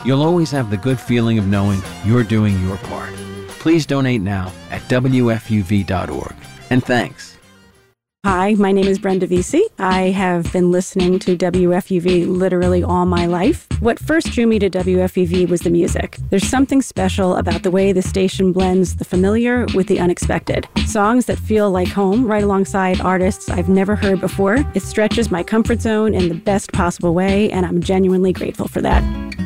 You'll always have the good feeling of knowing you're doing your part. Please donate now at WFUV.org. And thanks. Hi, my name is Brenda Vesey. I have been listening to WFUV literally all my life. What first drew me to WFUV was the music. There's something special about the way the station blends the familiar with the unexpected. Songs that feel like home right alongside artists I've never heard before. It stretches my comfort zone in the best possible way, and I'm genuinely grateful for that.